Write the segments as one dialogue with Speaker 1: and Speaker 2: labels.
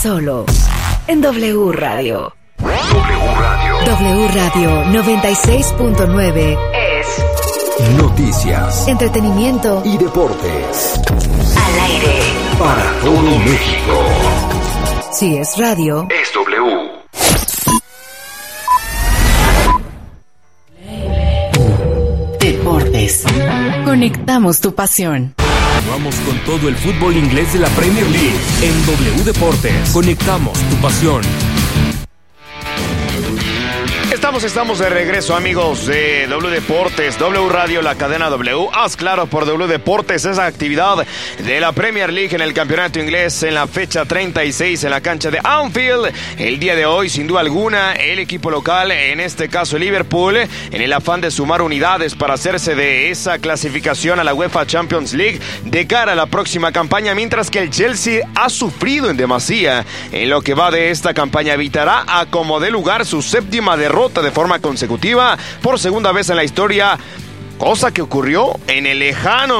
Speaker 1: solo en W Radio.
Speaker 2: W Radio 96.9
Speaker 1: es
Speaker 2: noticias,
Speaker 1: entretenimiento
Speaker 2: y deportes.
Speaker 1: Al aire
Speaker 2: Para todo México.
Speaker 1: Si es radio,
Speaker 2: Es W.
Speaker 1: deportes. Conectamos tu pasión.
Speaker 3: Vamos con todo el fútbol inglés de la Premier League en W Deportes. Conectamos tu pasión.
Speaker 4: Estamos de regreso, amigos de W Deportes, W Radio, la cadena W. Haz claro por W Deportes esa actividad de la Premier League en el campeonato inglés en la fecha 36 en la cancha de Anfield. El día de hoy, sin duda alguna, el equipo local, en este caso Liverpool, en el afán de sumar unidades para hacerse de esa clasificación a la UEFA Champions League de cara a la próxima campaña, mientras que el Chelsea ha sufrido en demasía en lo que va de esta campaña. Evitará a como dé lugar su séptima derrota de forma consecutiva por segunda vez en la historia, cosa que ocurrió en el lejano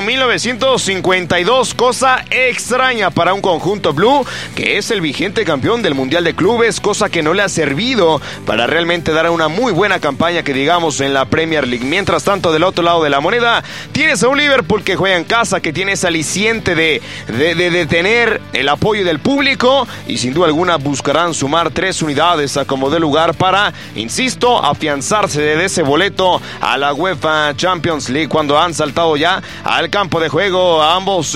Speaker 4: 1952, cosa extraña para un conjunto blue que es el vigente campeón del Mundial de Clubes, cosa que no le ha servido para realmente dar una muy buena campaña que digamos en la Premier League. Mientras tanto, del otro lado de la moneda tienes a un Liverpool que juega en casa, que tiene ese aliciente de tener el apoyo del público y sin duda alguna buscarán sumar 3 unidades a como dé lugar para, insisto, afianzarse de ese boleto a la UEFA Champions League, cuando han saltado ya al campo de juego a ambos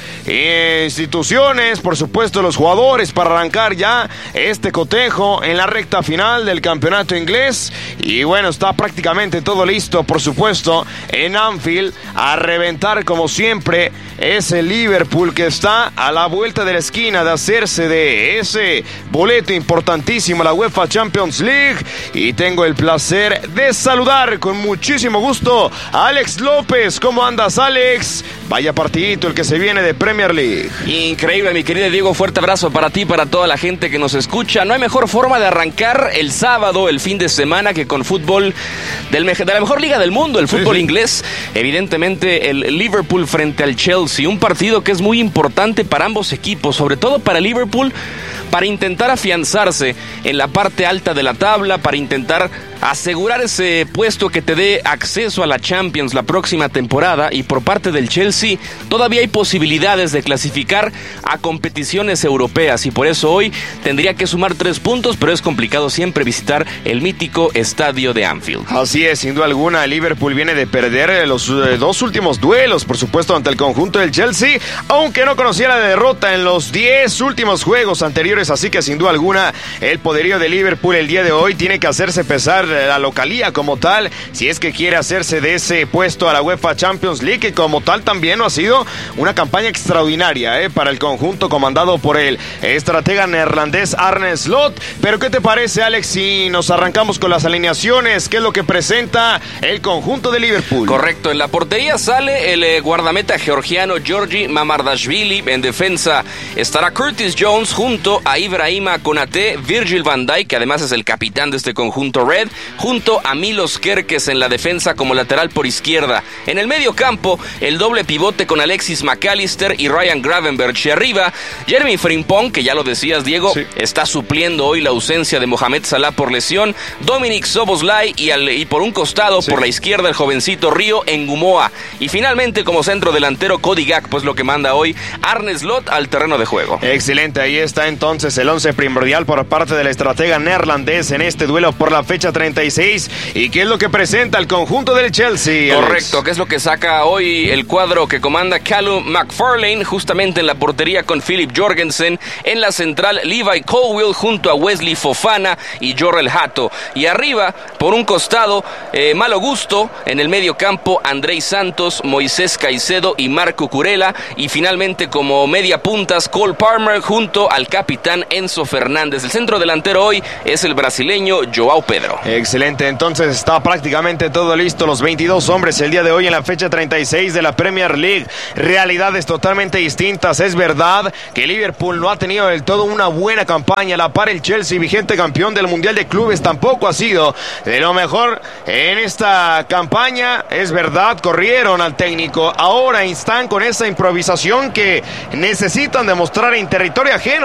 Speaker 4: instituciones, por supuesto los jugadores, para arrancar ya este cotejo en la recta final del campeonato inglés. Y bueno, está prácticamente todo listo, por supuesto, en Anfield a reventar como siempre ese Liverpool que está a la vuelta de la esquina de hacerse de ese boleto importantísimo a la UEFA Champions League. Y tengo el placer de saludar con muchísimo gusto a Alex López. ¿Cómo andas, Alex? Vaya partidito el que se viene de Premier League.
Speaker 5: Increíble, mi querido Diego. Fuerte abrazo para ti y para toda la gente que nos escucha. No hay mejor forma de arrancar el sábado, el fin de semana, que con fútbol de la mejor liga del mundo, el fútbol inglés. Evidentemente, el Liverpool frente al Chelsea. Un partido que es muy importante para ambos equipos, sobre todo para Liverpool, para intentar afianzarse en la parte alta de la tabla, para intentar asegurar ese puesto que te dé acceso a la Champions la próxima temporada. Y por parte del Chelsea todavía hay posibilidades de clasificar a competiciones europeas, y por eso hoy tendría que sumar 3 puntos, pero es complicado siempre visitar el mítico estadio de Anfield.
Speaker 4: Así es, sin duda alguna, el Liverpool viene de perder los 2 últimos duelos, por supuesto, ante el conjunto del Chelsea, aunque no conocía la derrota en los 10 últimos juegos anteriores, así que sin duda alguna el poderío de Liverpool el día de hoy tiene que hacerse pesar la localía como tal, si es que quiere hacerse de ese puesto a la UEFA Champions League, que como tal también no ha sido una campaña extraordinaria para el conjunto comandado por el estratega neerlandés Arne Slot. Pero ¿qué te parece, Alex, si nos arrancamos con las alineaciones? ¿Qué es lo que presenta el conjunto de Liverpool?
Speaker 5: Correcto, en la portería sale el guardameta georgiano Georgi Mamardashvili. En defensa estará Curtis Jones junto a Ibrahima Konate, Virgil van Dijk, que además es el capitán de este conjunto red, junto a Milos Kerkez en la defensa como lateral por izquierda. En el medio campo, el doble pivote con Alexis McAllister y Ryan Gravenberch. Y arriba, Jeremy Frimpong, que ya lo decías, Diego, está supliendo hoy la ausencia de Mohamed Salah por lesión. Dominic Szoboszlai y por un costado, por la izquierda, el jovencito Rio Ngumoa. Y finalmente, como centro delantero, Cody Gakpo, pues lo que manda hoy Arne Slot al terreno de juego.
Speaker 4: Excelente, ahí está entonces el 11 primordial por parte del estratega neerlandés en este duelo por la fecha 36. ¿Y qué es lo que presenta el conjunto del Chelsea, Alex?
Speaker 5: Correcto, que es lo que saca hoy el cuadro que comanda Callum McFarlane, justamente en la portería con Philip Jorgensen, en la central Levi Colwill junto a Wesley Fofana y Jorrel Hato, y arriba por un costado Malo Gusto, en el medio campo Andrei Santos, Moisés Caicedo y Marco Curella, y finalmente como media puntas Cole Palmer junto al capitán Enzo Fernández. El centro delantero hoy es el brasileño João Pedro.
Speaker 4: Excelente, entonces está prácticamente todo listo, los 22 hombres el día de hoy en la fecha 36 de la Premier League. Realidades totalmente distintas. Es verdad que Liverpool no ha tenido del todo una buena campaña, a la par el Chelsea, vigente campeón del Mundial de Clubes, tampoco ha sido de lo mejor en esta campaña. Es verdad, corrieron al técnico, ahora están con esa improvisación que necesitan demostrar en territorio ajeno, sumar esa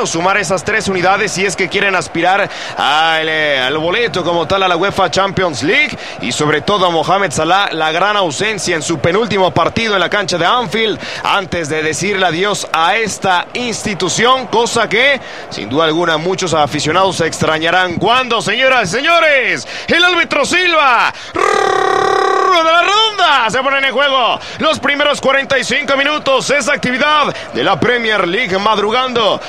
Speaker 4: esas 3 unidades si es que quieren aspirar al boleto como tal a la UEFA Champions League. Y sobre todo a Mohamed Salah, la gran ausencia en su penúltimo partido en la cancha de Anfield antes de decirle adiós a esta institución, cosa que sin duda alguna muchos aficionados se extrañarán cuando, señoras y señores, el árbitro Silva de la redonda se ponen en juego los primeros 45 minutos. Esa actividad de la Premier League madrugando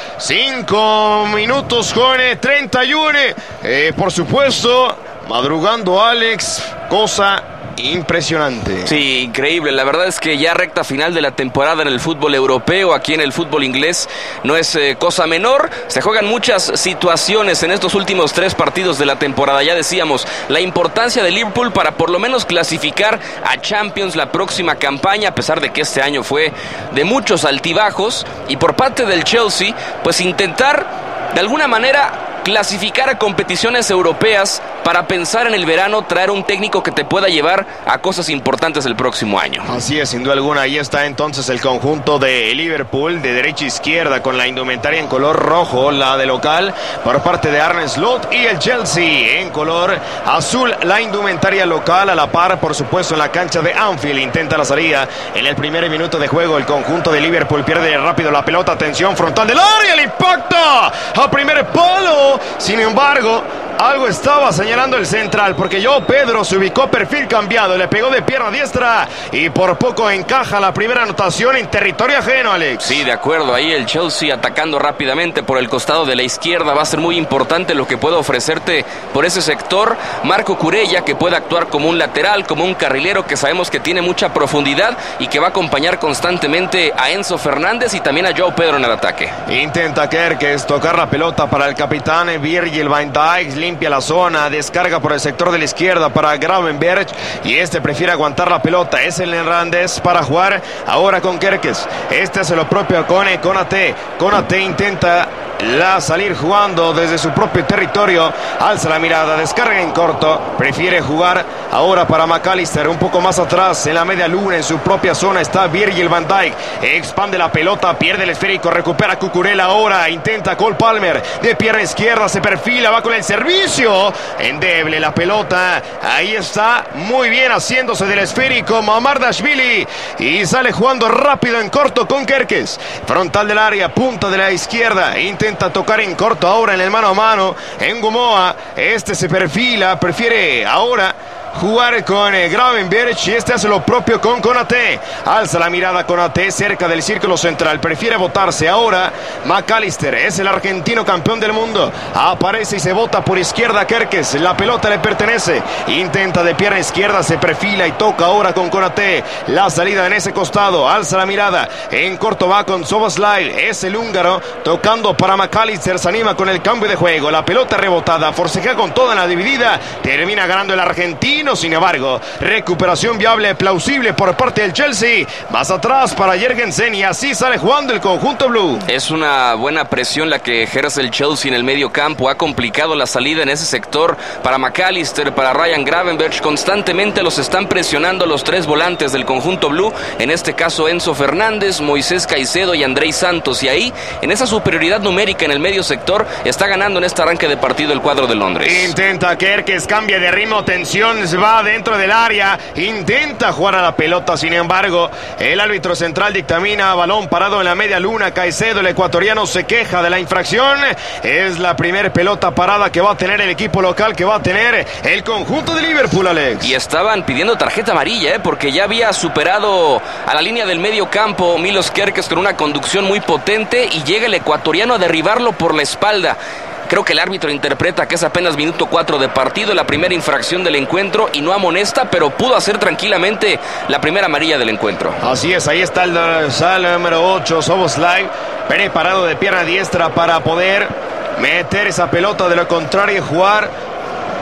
Speaker 4: 5 minutos con 31. Por supuesto, madrugando Alex, cosa impresionante.
Speaker 5: Sí, increíble. La verdad es que ya recta final de la temporada en el fútbol europeo, aquí en el fútbol inglés, no es cosa menor. Se juegan muchas situaciones en estos últimos 3 partidos de la temporada. Ya decíamos, la importancia de Liverpool para por lo menos clasificar a Champions la próxima campaña, a pesar de que este año fue de muchos altibajos. Y por parte del Chelsea, pues intentar de alguna manera clasificar a competiciones europeas para pensar en el verano, traer un técnico que te pueda llevar a cosas importantes el próximo año.
Speaker 4: Así es, sin duda alguna. Ahí está entonces el conjunto de Liverpool de derecha a izquierda con la indumentaria en color rojo, la de local, por parte de Arne Slot, y el Chelsea en color azul, la indumentaria local, a la par, por supuesto, en la cancha de Anfield. Intenta la salida en el primer minuto de juego. El conjunto de Liverpool pierde rápido la pelota. Atención, frontal del área, el impacto a primer palo. Sin embargo, algo estaba señalando el central, porque João Pedro se ubicó perfil cambiado, le pegó de pierna diestra y por poco encaja la primera anotación en territorio ajeno, Alex.
Speaker 5: Sí, de acuerdo, ahí el Chelsea atacando rápidamente por el costado de la izquierda. Va a ser muy importante lo que pueda ofrecerte por ese sector Marco Cucurella, que puede actuar como un lateral, como un carrilero, que sabemos que tiene mucha profundidad y que va a acompañar constantemente a Enzo Fernández y también a João Pedro en el ataque.
Speaker 4: Intenta Kerkez tocar la pelota para el capitán Virgil van Dijk, limpia la zona, descarga por el sector de la izquierda para Gravenberch y este prefiere aguantar la pelota. Es el Hernández para jugar ahora con Kerkez. Este hace lo propio con Konate. Konate intenta salir jugando desde su propio territorio, alza la mirada, descarga en corto, prefiere jugar ahora para McAllister, un poco más atrás en la media luna, en su propia zona está Virgil van Dijk, expande la pelota, pierde el esférico, recupera Cucurella ahora, intenta Cole Palmer, de pierna izquierda, se perfila, va con el servicio, endeble la pelota, ahí está, muy bien haciéndose del esférico Mamardashvili, y sale jugando rápido en corto con Kerkez, frontal del área, punta de la izquierda, intenta tocar en corto ahora en el mano a mano en Gumoa, este se perfila, prefiere ahora jugar con Gravenberch y este hace lo propio con Konate, alza la mirada Konate cerca del círculo central, prefiere botarse ahora McAllister, es el argentino campeón del mundo, aparece y se bota por izquierda Kerkez, la pelota le pertenece, intenta de pierna izquierda, se perfila y toca ahora con Konate, la salida en ese costado, alza la mirada, en corto va con Szoboszlai, es el húngaro, tocando para McAllister, se anima con el cambio de juego, la pelota rebotada, forcejea con toda la dividida, termina ganando el argentino. Sin embargo, recuperación viable, plausible por parte del Chelsea, más atrás para Jürgensen y así sale jugando el conjunto blue.
Speaker 5: Es una buena presión la que ejerce el Chelsea en el medio campo, ha complicado la salida en ese sector para McAllister, para Ryan Gravenberch, constantemente los están presionando los 3 volantes del conjunto blue, en este caso Enzo Fernández, Moisés Caicedo y Andrei Santos, y ahí, en esa superioridad numérica en el medio sector, está ganando en este arranque de partido el cuadro de Londres.
Speaker 4: Intenta Kerkez, cambia de ritmo, tensión, va dentro del área, intenta jugar a la pelota, sin embargo, el árbitro central dictamina balón parado en la media luna, Caicedo, el ecuatoriano, se queja de la infracción, es la primera pelota parada que va a tener el equipo local, que va a tener el conjunto de Liverpool, Alex.
Speaker 5: Y estaban pidiendo tarjeta amarilla, porque ya había superado a la línea del medio campo Milos Kerkez con una conducción muy potente y llega el ecuatoriano a derribarlo por la espalda. Creo que el árbitro interpreta que es apenas minuto 4 de partido, la primera infracción del encuentro y no amonesta, pero pudo hacer tranquilamente la primera amarilla del encuentro.
Speaker 4: Así es, ahí está el número 8, Szoboszlai, preparado de pierna diestra para poder meter esa pelota, de lo contrario jugar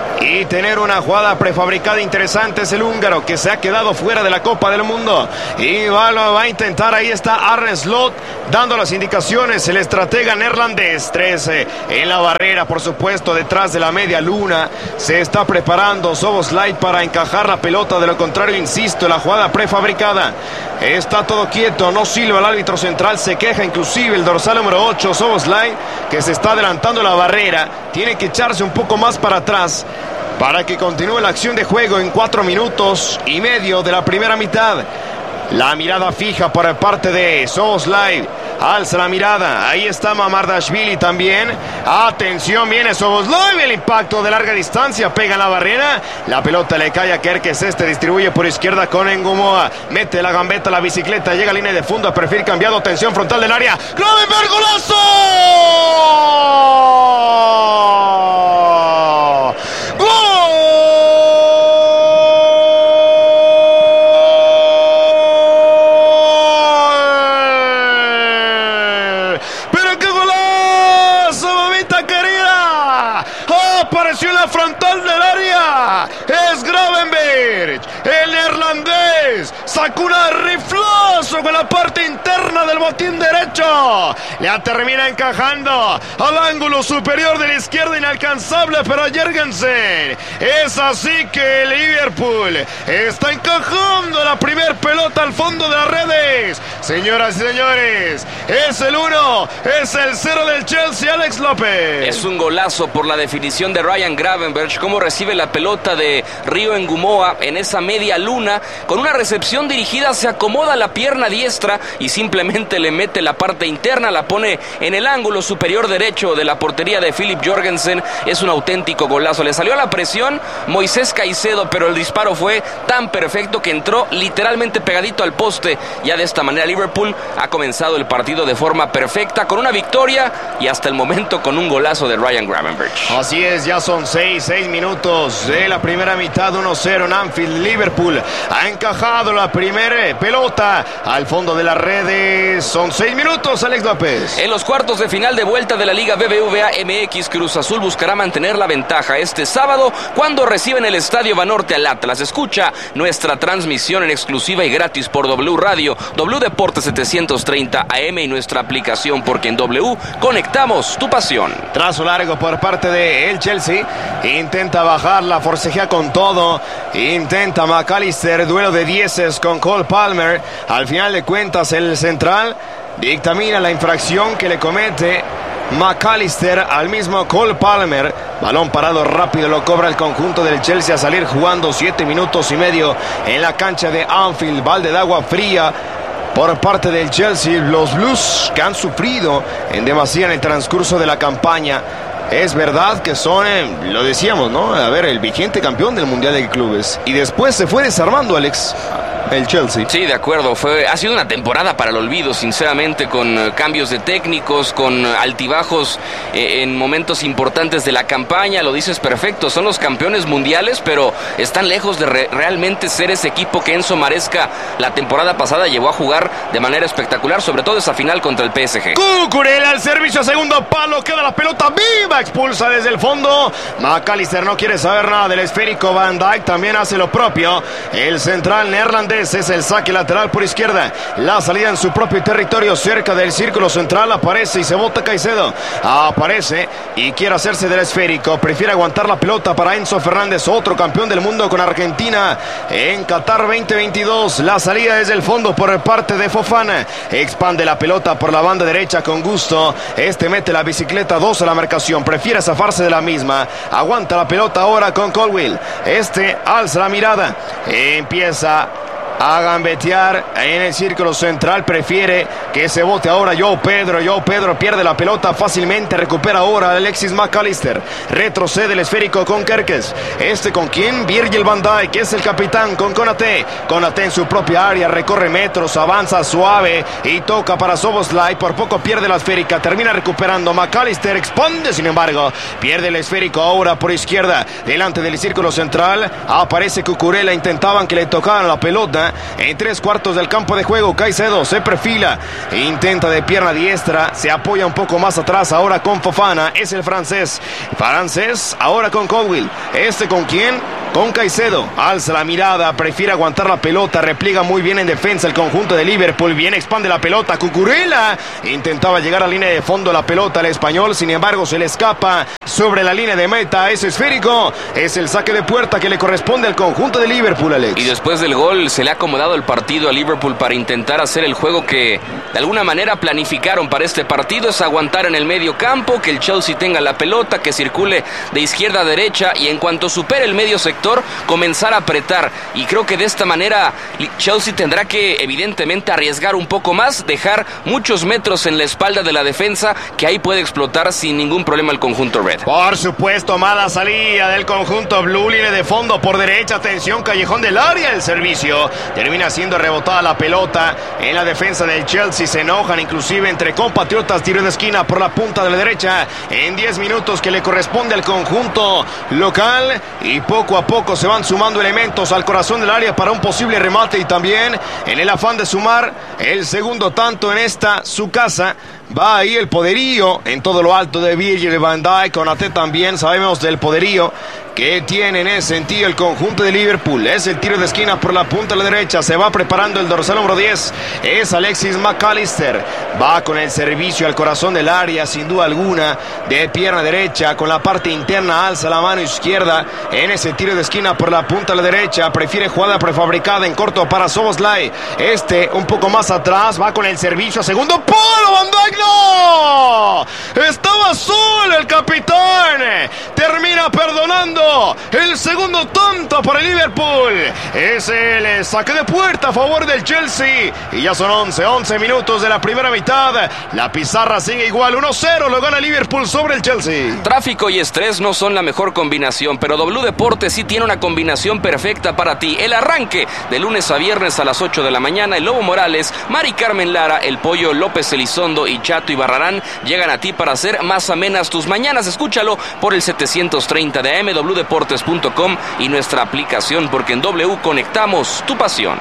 Speaker 4: y tener una jugada prefabricada interesante. Es el húngaro que se ha quedado fuera de la Copa del Mundo y va a intentar. Ahí está Arne Slot dando las indicaciones, el estratega neerlandés. 13 en la barrera, por supuesto, detrás de la media luna. Se está preparando Szoboszlai para encajar la pelota. De lo contrario, insisto, la jugada prefabricada. Está todo quieto, no silba el árbitro central, se queja inclusive el dorsal número 8, Szoboszlai, que se está adelantando la barrera. Tiene que echarse un poco más para atrás para que continúe la acción de juego en 4 minutos y medio de la primera mitad. La mirada fija por parte de Szoboszlai. Alza la mirada. Ahí está Mamardashvili también. Atención, viene Szoboszlai. El impacto de larga distancia. Pega en la barrera. La pelota le cae a Kerkez. Distribuye por izquierda con Ngumoa. Mete la gambeta a la bicicleta. Llega a línea de fondo. A perfil cambiado. Atención frontal del área. ¡Gravenberch, golazo! Apareció en la frontal del área. Es Gravenberch, el neerlandés. Sacó un riflazo con la parte interna del botín derecho. La termina encajando al ángulo superior de la izquierda, inalcanzable para Jørgensen. Es así que el Liverpool está encajando la primer pelota al fondo de las redes. Señoras y señores, es el 1, es el 0 del Chelsea. Alex López.
Speaker 5: Es un golazo por la definición de Ryan Gravenberch, cómo recibe la pelota de Rio Ngumoa en esa media luna, con una recepción dirigida, se acomoda la pierna diestra y simplemente le mete la parte interna, la pone en el ángulo superior derecho de la portería de Filip Jørgensen. Es un auténtico golazo, le salió a la presión Moisés Caicedo, pero el disparo fue tan perfecto que entró literalmente pegadito al poste. Ya de esta manera Liverpool ha comenzado el partido de forma perfecta, con una victoria y hasta el momento con un golazo de Ryan Gravenberch.
Speaker 4: Así es, ya son 6 minutos de la primera mitad, 1-0 en Anfield. Liverpool ha encajado la primera pelota al fondo de las redes. Son 6 minutos, Alex López.
Speaker 5: En los cuartos de final de vuelta de la Liga BBVA MX, Cruz Azul buscará mantener la ventaja este sábado cuando reciben el Estadio Banorte al Atlas. Escucha nuestra transmisión en exclusiva y gratis por W Radio, W Deportes 730 AM y nuestra aplicación, porque en W conectamos tu pasión.
Speaker 4: Trazo largo por parte de el Chelsea. Intenta bajarla, forcejea con todo. Intenta McAllister, duelo de dieces con Cole Palmer. Al final de cuentas, el central dictamina la infracción que le comete McAllister al mismo Cole Palmer. Balón parado rápido, lo cobra el conjunto del Chelsea a salir jugando 7 minutos y medio en la cancha de Anfield. Balde de agua fría por parte del Chelsea. Los Blues que han sufrido en demasía en el transcurso de la campaña. Es verdad que son, lo decíamos, ¿no? A ver, el vigente campeón del Mundial de Clubes. Y después se fue desarmando, Alex, el Chelsea.
Speaker 5: Sí, de acuerdo. Ha sido una temporada para el olvido, sinceramente, con cambios de técnicos, con altibajos en momentos importantes de la campaña. Lo dices perfecto, son los campeones mundiales, pero están lejos de realmente ser ese equipo que Enzo Maresca la temporada pasada llevó a jugar de manera espectacular, sobre todo esa final contra el PSG.
Speaker 4: Cucurella al servicio a segundo palo, queda la pelota viva, expulsa desde el fondo. McAllister no quiere saber nada del esférico. Van Dijk también hace lo propio. El central neerlandés es el saque lateral por izquierda. La salida en su propio territorio, cerca del círculo central. Aparece y se bota Caicedo. Aparece y quiere hacerse del esférico. Prefiere aguantar la pelota para Enzo Fernández, otro campeón del mundo con Argentina en Qatar 2022. La salida desde el fondo por parte de Fofana. Expande la pelota por la banda derecha con gusto. Mete la bicicleta 2 a la marcación. Prefiere zafarse de la misma. Aguanta la pelota ahora con Colwill. Alza la mirada. Empieza a gambetear en el círculo central. Prefiere que se bote ahora João Pedro. João Pedro pierde la pelota fácilmente. Recupera ahora Alexis McAllister. Retrocede el esférico con Kerkez. ¿Con quién? Virgil van Dijk, que es el capitán, con Konaté. Konaté en su propia área. Recorre metros. Avanza suave y toca para Szoboszlai. Por poco pierde la esférica. Termina recuperando. McAllister expande, sin embargo. Pierde el esférico ahora por izquierda. Delante del círculo central aparece Cucurella. Intentaban que le tocaran la pelota. pelota en 3/4 del campo de juego. Caicedo se perfila, intenta de pierna diestra, se apoya un poco más atrás ahora con Fofana, es el francés ahora con Colwill, ¿con quién? Con Caicedo, alza la mirada, prefiere aguantar la pelota, repliega muy bien en defensa el conjunto de Liverpool, bien expande la pelota, Cucurella intentaba llegar a la línea de fondo la pelota al español, sin embargo se le escapa sobre la línea de meta, es esférico, es el saque de puerta que le corresponde al conjunto de Liverpool, Alex.
Speaker 5: Y después del gol se le ha acomodado el partido a Liverpool para intentar hacer el juego que de alguna manera planificaron para este partido, es aguantar en el medio campo, que el Chelsea tenga la pelota, que circule de izquierda a derecha y en cuanto supere el medio sector comenzar a apretar, y creo que de esta manera Chelsea tendrá que evidentemente arriesgar un poco más, dejar muchos metros en la espalda de la defensa, que ahí puede explotar sin ningún problema el conjunto Red.
Speaker 4: Por supuesto, mala salida del conjunto Blue, línea de fondo por derecha, atención, callejón del área, el servicio termina siendo rebotada la pelota en la defensa del Chelsea, se enojan inclusive entre compatriotas, tiro de esquina por la punta de la derecha en 10 minutos que le corresponde al conjunto local, y poco a poco se van sumando elementos al corazón del área para un posible remate, y también en el afán de sumar el segundo tanto en esta su casa. Va ahí el poderío en todo lo alto de Virgil van Dijk, Konaté también, sabemos del poderío que tiene en ese sentido el conjunto de Liverpool. Es el tiro de esquina por la punta de la derecha, se va preparando el dorsal número 10, es Alexis McAllister, va con el servicio al corazón del área, sin duda alguna, de pierna derecha, con la parte interna, alza la mano izquierda, en ese tiro de esquina por la punta de la derecha, prefiere jugada prefabricada en corto para Szoboszlai, un poco más atrás, va con el servicio a segundo palo, Van Dijk, ¡no! Estaba solo el capitán, termina perdonando el segundo tanto para el Liverpool, es el saque de puerta a favor del Chelsea, y ya son 11 minutos de la primera mitad, la pizarra sigue igual, 1-0, lo gana Liverpool sobre el Chelsea.
Speaker 5: Tráfico y estrés no son la mejor combinación, pero W Deportes sí tiene una combinación perfecta para ti. El arranque de lunes a viernes a las 8 de la mañana, el Lobo Morales, Mari Carmen Lara, el Pollo López Elizondo y Chato Ibarrarán llegan a ti para hacer más amenas tus mañanas. Escúchalo por el 730 de AM, wdeportes.com y nuestra aplicación, porque en W conectamos tu pasión.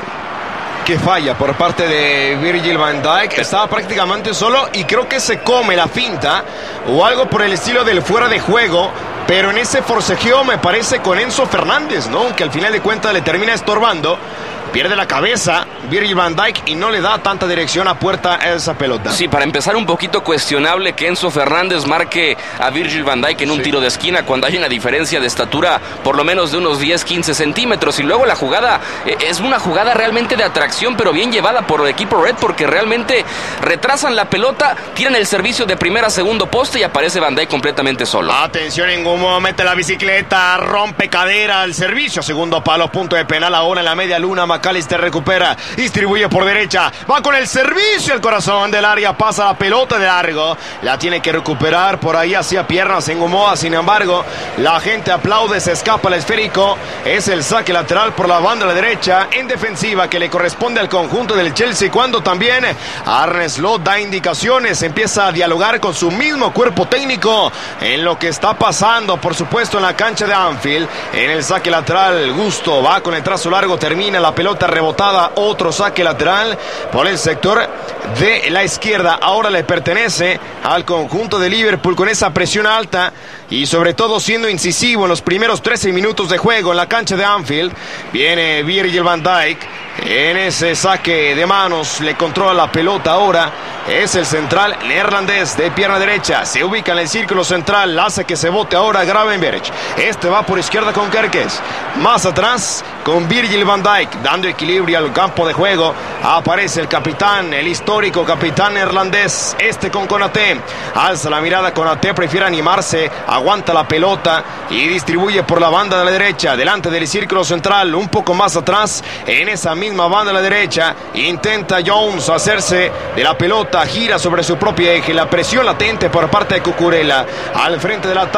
Speaker 4: Que falla por parte de Virgil van Dijk, estaba prácticamente solo y creo que se come la finta o algo por el estilo del fuera de juego, pero en ese forcejeo me parece con Enzo Fernández, ¿no? Que al final de cuentas le termina estorbando. Pierde la cabeza Virgil van Dijk y no le da tanta dirección a puerta a esa pelota.
Speaker 5: Sí, para empezar un poquito cuestionable que Enzo Fernández marque a Virgil van Dijk en un tiro de esquina cuando hay una diferencia de estatura por lo menos de unos 10-15 centímetros, y luego la jugada es una jugada realmente de atracción, pero bien llevada por el equipo Red, porque realmente retrasan la pelota, tiran el servicio de primera a segundo poste y aparece Van Dijk completamente solo.
Speaker 4: Atención, en un momento mete la bicicleta, rompe cadera al servicio, segundo palo, punto de penal ahora en la media luna. McAllister recupera, distribuye por derecha, va con el servicio al corazón del área, pasa la pelota de largo, la tiene que recuperar por ahí hacia piernas en Momoa, sin embargo la gente aplaude, se escapa el esférico, es el saque lateral por la banda de la derecha en defensiva que le corresponde al conjunto del Chelsea, cuando también Arne Slot da indicaciones, empieza a dialogar con su mismo cuerpo técnico en lo que está pasando, por supuesto en la cancha de Anfield, en el saque lateral. Gusto va con el trazo largo, termina la pelota rebotada, otro saque lateral por el sector de la izquierda, ahora le pertenece al conjunto de Liverpool con esa presión alta y sobre todo siendo incisivo en los primeros 13 minutos de juego en la cancha de Anfield. Viene Virgil van Dijk en ese saque de manos, le controla la pelota ahora, es el central neerlandés de pierna derecha, se ubica en el círculo central, hace que se bote ahora Gravenberch, va por izquierda con Kerkez, más atrás con Virgil van Dijk, dando equilibrio al campo de juego, aparece el capitán, el histórico capitán neerlandés, con Konaté, alza la mirada, Konaté prefiere animarse, aguanta la pelota y distribuye por la banda de la derecha, delante del círculo central, un poco más atrás, en esa misma banda de la derecha, intenta Jones hacerse de la pelota, gira sobre su propio eje, la presión latente por parte de Cucurella, al frente del ataque, en corto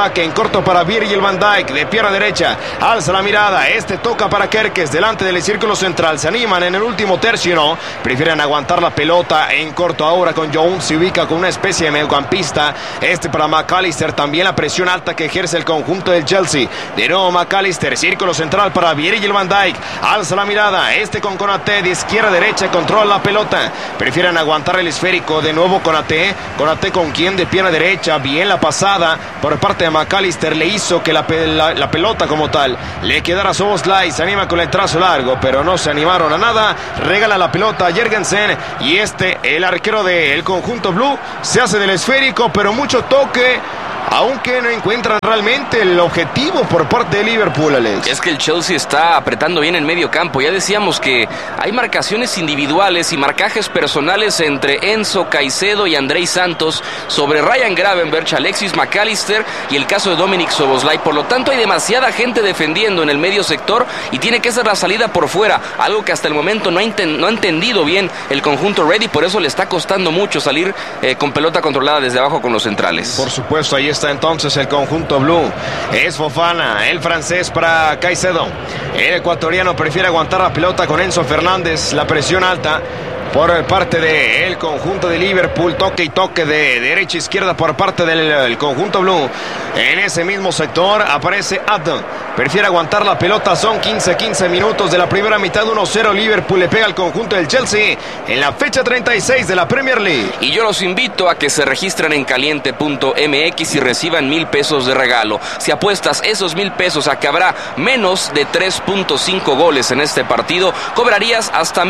Speaker 4: corto para Virgil van Dijk, de pierna derecha, alza la mirada, toca para Kerkez, delante del círculo central, se animan en el último tercio, no, prefieren aguantar la pelota en corto ahora con Jones, se ubica con una especie de mediocampista, para McAllister, también la presión alta que ejerce el conjunto del Chelsea, de nuevo McAllister, círculo central para Virgil van Dijk, alza la mirada, con Konaté, de izquierda a derecha, controla la pelota, prefieren aguantar el esférico, de nuevo Konaté con quien de pierna derecha, bien la pasada por parte de McAllister, le hizo que la pelota como tal le quedara a Szoboszlai, se anima con el trazo largo, pero no se animaron a nada, regala la pelota a Jørgensen y el arquero del conjunto blue, se hace del esférico, pero mucho toque, aunque no encuentran realmente el objetivo por parte de Liverpool, Alex.
Speaker 5: Es que el Chelsea está apretando bien en medio campo. Ya decíamos que hay marcaciones individuales y marcajes personales entre Enzo, Caicedo y Andrei Santos sobre Ryan Gravenberch, Alexis McAllister y el caso de Dominic Szoboszlai. Por lo tanto, hay demasiada gente defendiendo en el medio sector y tiene que ser la salida por fuera, algo que hasta el momento no ha entendido bien el conjunto Red y por eso le está costando mucho salir con pelota controlada desde abajo con los centrales.
Speaker 4: Por supuesto, ahí está entonces el conjunto blue. Es Fofana, el francés para Caicedo. El ecuatoriano prefiere aguantar la pelota con Enzo Fernández. La presión alta por parte del conjunto de Liverpool, toque y toque de derecha a izquierda por parte del conjunto blue. En ese mismo sector aparece Adam, prefiere aguantar la pelota, son 15 minutos de la primera mitad, 1-0 Liverpool le pega al conjunto del Chelsea en la fecha 36 de la Premier League.
Speaker 5: Y yo los invito a que se registren en caliente.mx y reciban 1,000 pesos de regalo. Si apuestas esos 1,000 pesos a que habrá menos de 3.5 goles en este partido, cobrarías hasta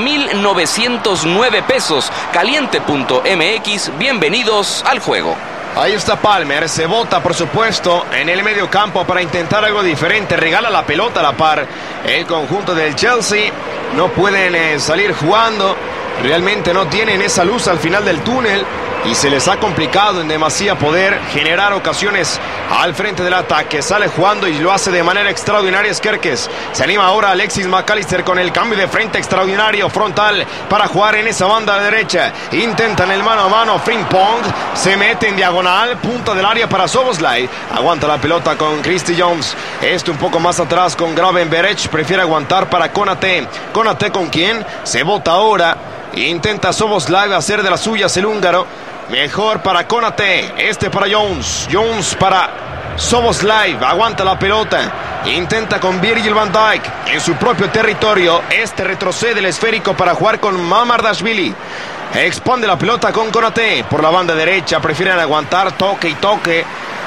Speaker 5: 1,909 pesos. Caliente.mx, bienvenidos al juego.
Speaker 4: Ahí está Palmer, se bota por supuesto en el medio campo para intentar algo diferente, regala la pelota a la par. El conjunto del Chelsea no pueden salir jugando, realmente no tienen esa luz al final del túnel y se les ha complicado en demasía poder generar ocasiones al frente del ataque. Sale jugando y lo hace de manera extraordinaria Kerkez. Se anima ahora Alexis McAllister con el cambio de frente extraordinario frontal para jugar en esa banda derecha. Intentan el mano a mano, Frimpong se mete en diagonal, punta del área para Szoboszlai. Aguanta la pelota con Christy Jones. Un poco más atrás con Gravenberch, prefiere aguantar para Konaté. Konaté con quien se bota ahora. Intenta Szoboszlai hacer de las suyas el húngaro. Mejor para Konaté, para Jones. Jones para Szoboszlai, aguanta la pelota. Intenta con Virgil van Dijk en su propio territorio. Retrocede el esférico para jugar con Mamardashvili. Expande la pelota con Konaté por la banda derecha. Prefieren aguantar, toque y toque.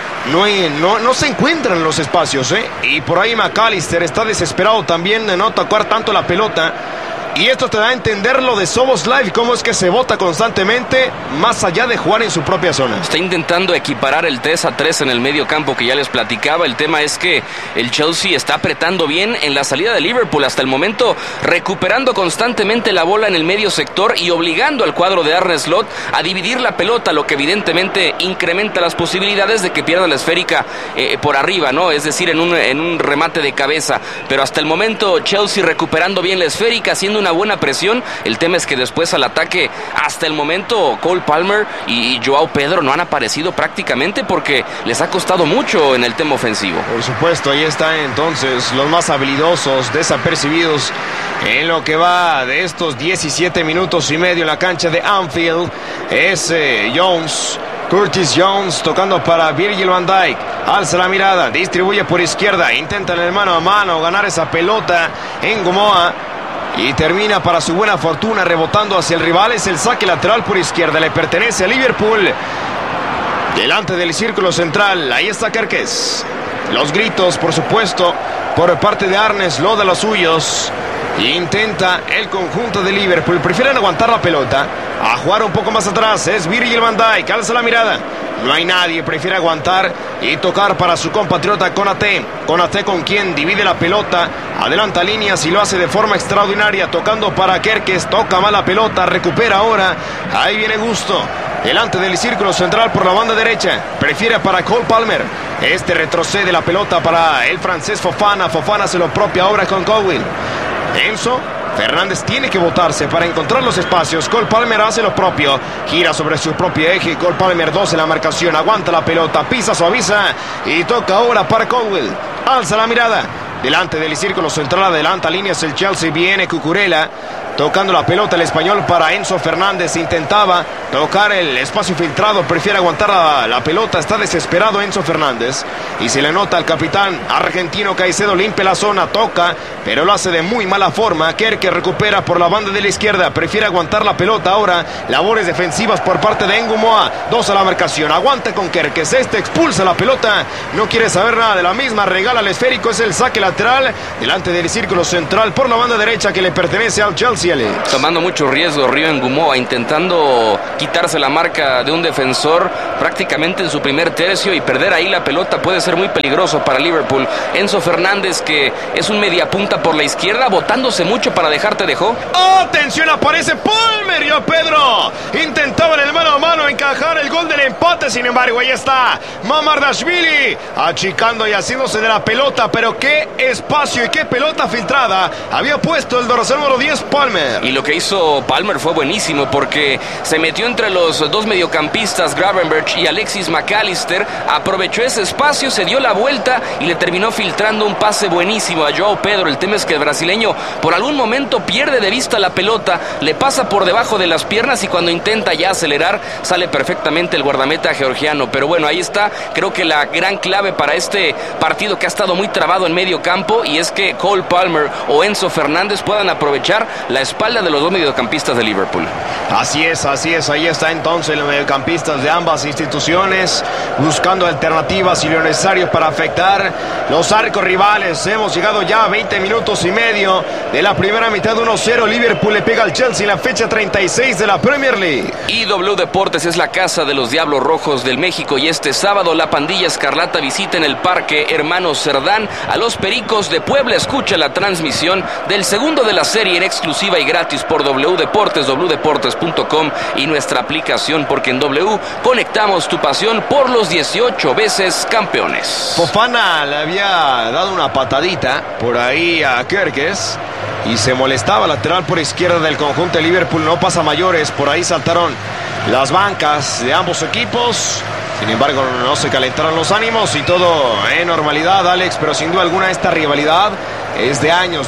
Speaker 4: No se encuentran los espacios, Y por ahí McAllister está desesperado también de no tocar tanto la pelota. Y esto te da a entender lo de Szoboszlai, cómo es que se bota constantemente más allá de jugar en su propia zona.
Speaker 5: Está intentando equiparar el 3-3 en el medio campo que ya les platicaba. El tema es que el Chelsea está apretando bien en la salida de Liverpool hasta el momento, recuperando constantemente la bola en el medio sector y obligando al cuadro de Arne Slot a dividir la pelota, lo que evidentemente incrementa las posibilidades de que pierda la esférica por arriba, ¿no? Es decir, en un remate de cabeza. Pero hasta el momento Chelsea recuperando bien la esférica, haciendo una buena presión. El tema es que después al ataque, hasta el momento Cole Palmer y Joao Pedro no han aparecido prácticamente porque les ha costado mucho en el tema ofensivo.
Speaker 4: Por supuesto, ahí están entonces los más habilidosos, desapercibidos en lo que va de estos 17 minutos y medio en la cancha de Anfield. Es Jones, Curtis Jones tocando para Virgil van Dijk. Alza la mirada, distribuye por izquierda, intenta en el mano a mano ganar esa pelota en Gomoa. Y termina para su buena fortuna rebotando hacia el rival. Es el saque lateral por izquierda. Le pertenece a Liverpool. Delante del círculo central. Ahí está Kerkez. Los gritos, por supuesto, por parte de Arne Slot de los suyos. Intenta el conjunto de Liverpool. Prefieren aguantar la pelota. A jugar un poco más atrás. Es Virgil van Dijk. Alza la mirada. No hay nadie, prefiere aguantar y tocar para su compatriota Konaté. Konaté con quien divide la pelota, adelanta líneas y lo hace de forma extraordinaria, tocando para Kerkez, toca mal la pelota, recupera ahora, ahí viene Gusto, delante del círculo central por la banda derecha, prefiere para Cole Palmer, retrocede la pelota para el francés Fofana, Fofana se lo propia ahora con Cowell. Enzo Fernández tiene que botarse para encontrar los espacios. Cole Palmer hace lo propio, gira sobre su propio eje. Cole Palmer 2 en la marcación, aguanta la pelota, pisa, suaviza y toca ahora para Colwill. Alza la mirada. Delante del círculo central, adelanta líneas el Chelsea, viene Cucurella tocando la pelota el español para Enzo Fernández. Intentaba tocar el espacio filtrado, prefiere aguantar la pelota, está desesperado Enzo Fernández y se le nota al capitán argentino. Caicedo limpia la zona, toca, pero lo hace de muy mala forma. Kerke recupera por la banda de la izquierda, prefiere aguantar la pelota ahora. Labores defensivas por parte de Ngumoa, 2 a la marcación, aguanta con Kerke, expulsa la pelota, no quiere saber nada de la misma, regala el esférico, es el saque lateral delante del círculo central por la banda derecha que le pertenece al Chelsea.
Speaker 5: Tomando mucho riesgo Río Ngumoa, intentando quitarse la marca de un defensor prácticamente en su primer tercio, y perder ahí la pelota puede ser muy peligroso para Liverpool. Enzo Fernández, que es un mediapunta por la izquierda, botándose mucho para dejarte dejó.
Speaker 4: ¡Atención! Aparece Palmer, yo Pedro. Intentaba en el mano a mano encajar el gol del empate, sin embargo, ahí está Mamardashvili achicando y haciéndose de la pelota, pero qué espacio y qué pelota filtrada había puesto el dorsal número 10 Palmer.
Speaker 5: Y lo que hizo Palmer fue buenísimo, porque se metió entre los dos mediocampistas, Gravenberch y Alexis McAllister, aprovechó ese espacio, se dio la vuelta y le terminó filtrando un pase buenísimo a João Pedro. El tema es que el brasileño por algún momento pierde de vista la pelota, le pasa por debajo de las piernas y cuando intenta ya acelerar sale perfectamente el guardameta georgiano. Pero bueno, ahí está, creo que la gran clave para este partido que ha estado muy trabado en medio campo, y es que Cole Palmer o Enzo Fernández puedan aprovechar la espalda de los dos mediocampistas de Liverpool.
Speaker 4: Así es, ahí está entonces los mediocampistas de ambas instituciones buscando alternativas y lo necesario para afectar los arcos rivales. Hemos llegado ya a 20 minutos y medio de la primera mitad, 1-0. Liverpool le pega al Chelsea en la fecha 36 de la Premier League.
Speaker 5: IW Deportes es la casa de los Diablos Rojos del México, y este sábado la pandilla escarlata visita en el Parque Hermanos Cerdán a los Pericos de Puebla. Escucha la transmisión del segundo de la serie en exclusiva y gratis por W Deportes, wdeportes.com y nuestra aplicación, porque en W conectamos tu pasión por los 18 veces campeones.
Speaker 4: Fofana le había dado una patadita por ahí a Kerkes y se molestaba. Lateral por izquierda del conjunto de Liverpool, no pasa mayores. Por ahí saltaron las bancas de ambos equipos. Sin embargo, no se calentaron los ánimos y todo en normalidad, Alex, pero sin duda alguna esta rivalidad es de años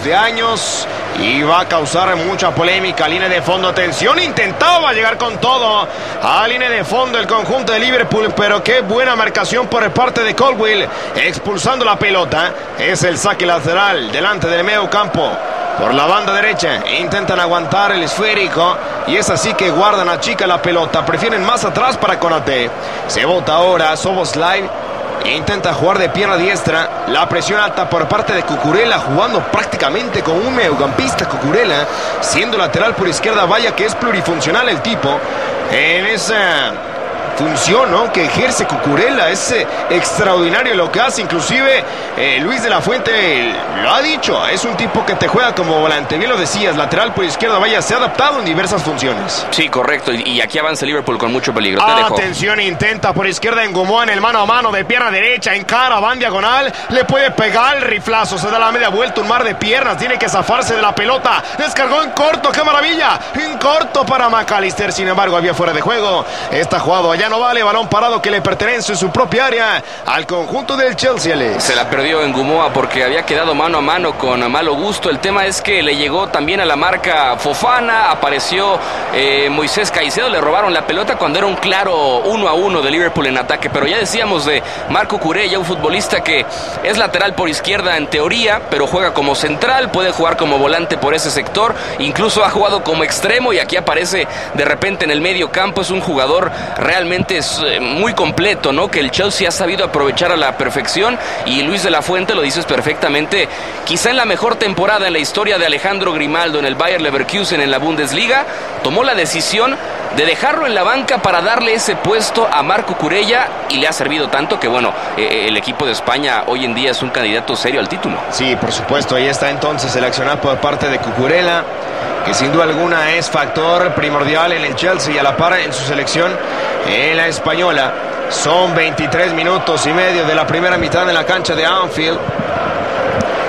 Speaker 4: y va a causar mucha polémica. Línea de fondo, atención, intentaba llegar con todo a línea de fondo el conjunto de Liverpool, pero qué buena marcación por parte de Colwill, expulsando la pelota. Es el saque lateral delante del medio campo. Por la banda derecha intentan aguantar el esférico y es así que guardan a chica la pelota, prefieren más atrás para Konate. Se bota ahora Szoboszlai, intenta jugar de pierna diestra. La presión alta por parte de Cucurella, jugando prácticamente como un mediocampista. Cucurella siendo lateral por izquierda. Vaya que es plurifuncional el tipo en esa función, ¿no?, que ejerce Cucurella. Es extraordinario lo que hace. Inclusive Luis de la Fuente lo ha dicho, es un tipo que te juega como volante. Bien lo decías, lateral por izquierda. Vaya, se ha adaptado en diversas funciones.
Speaker 5: Sí, correcto, y aquí avanza Liverpool con mucho peligro.
Speaker 4: Atención, intenta por izquierda Ngumoa en el mano a mano de pierna derecha, encara, van diagonal, le puede pegar el riflazo, se da la media vuelta, un mar de piernas, tiene que zafarse de la pelota, descargó en corto, qué maravilla, en corto para McAllister. Sin embargo, había fuera de juego, está jugado allá. No vale, balón parado que le pertenece en su propia área al conjunto del Chelsea.
Speaker 5: Se la perdió en Ngumoa porque había quedado mano a mano con Malo Gusto. El tema es que le llegó también a la marca Fofana, apareció Moisés Caicedo, le robaron la pelota cuando era un claro 1-1 de Liverpool en ataque. Pero ya decíamos de Marco Cucurella, un futbolista que es lateral por izquierda en teoría, pero juega como central, puede jugar como volante por ese sector, incluso ha jugado como extremo y aquí aparece de repente en el medio campo. Es un jugador realmente es muy completo, ¿no?, que el Chelsea ha sabido aprovechar a la perfección, y Luis de la Fuente, lo dices perfectamente, quizá en la mejor temporada en la historia de Alejandro Grimaldo en el Bayer Leverkusen en la Bundesliga, tomó la decisión de dejarlo en la banca para darle ese puesto a Marco Cucurella, y le ha servido tanto que bueno, el equipo de España hoy en día es un candidato serio al título.
Speaker 4: Sí, por supuesto, ahí está entonces el accionar por parte de Cucurella, que sin duda alguna es factor primordial en el Chelsea y a la par en su selección en la española. Son 23 minutos y medio de la primera mitad en la cancha de Anfield.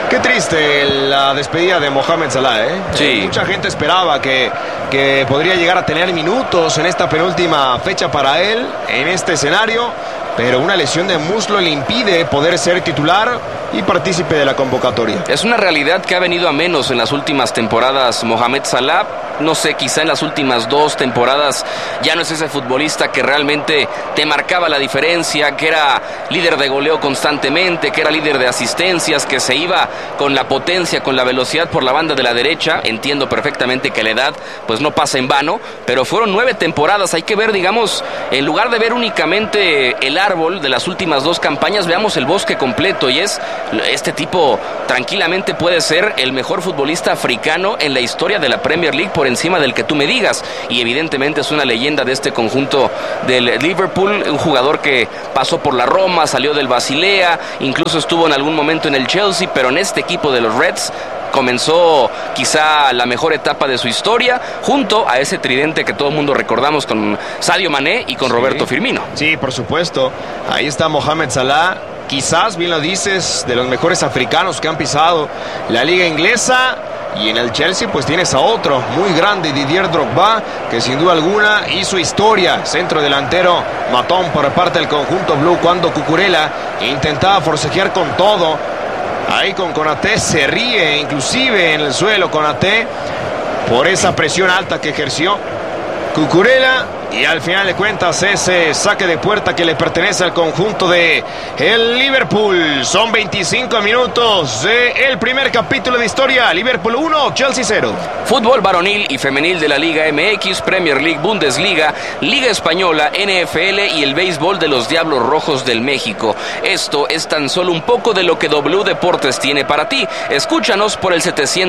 Speaker 4: Qué triste la despedida de Mohamed Salah, ¿eh?
Speaker 5: Sí.
Speaker 4: Mucha gente esperaba que podría llegar a tener minutos en esta penúltima fecha para él, en este escenario, pero una lesión de muslo le impide poder ser titular y partícipe de la convocatoria.
Speaker 5: Es una realidad que ha venido a menos en las últimas temporadas Mohamed Salah. No sé, quizá en las últimas 2 temporadas ya no es ese futbolista que realmente te marcaba la diferencia, que era líder de goleo constantemente, que era líder de asistencias, que se iba con la potencia, con la velocidad por la banda de la derecha. Entiendo perfectamente que la edad pues no pasa en vano, pero fueron 9 temporadas. Hay que ver, digamos, en lugar de ver únicamente el árbol de las últimas 2 campañas, veamos el bosque completo, y este tipo tranquilamente puede ser el mejor futbolista africano en la historia de la Premier League por encima del que tú me digas, y evidentemente es una leyenda de este conjunto del Liverpool, un jugador que pasó por la Roma, salió del Basilea, incluso estuvo en algún momento en el Chelsea, pero en este equipo de los Reds comenzó quizá la mejor etapa de su historia, junto a ese tridente que todo el mundo recordamos con Sadio Mané y con Roberto Firmino.
Speaker 4: Sí, por supuesto, ahí está Mohamed Salah, quizás, bien lo dices, de los mejores africanos que han pisado la liga inglesa. Y en el Chelsea pues tienes a otro muy grande, Didier Drogba, que sin duda alguna hizo historia, centro delantero matón por parte del conjunto blue, cuando Cucurella intentaba forcejear con todo. Ahí con Konaté se ríe inclusive en el suelo Konaté por esa presión alta que ejerció Cucurella. Y al final de cuentas ese saque de puerta que le pertenece al conjunto de el Liverpool. Son 25 minutos del primer capítulo de historia. Liverpool 1, Chelsea 0.
Speaker 5: Fútbol varonil y femenil de la Liga MX, Premier League, Bundesliga, Liga Española, NFL y el béisbol de los Diablos Rojos del México. Esto es tan solo un poco de lo que W Deportes tiene para ti. Escúchanos por el